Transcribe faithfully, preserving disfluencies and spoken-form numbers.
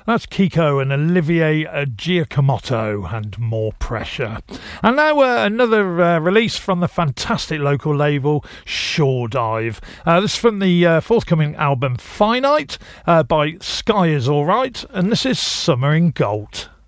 That's Kiko and Olivier uh, Giacomoto and More Pressure. And now uh, another uh, release from the fantastic local label Shore Dive. Uh, this is from the uh, forthcoming album Finite uh, by Sky Is Alright, and this is Summer in Gold.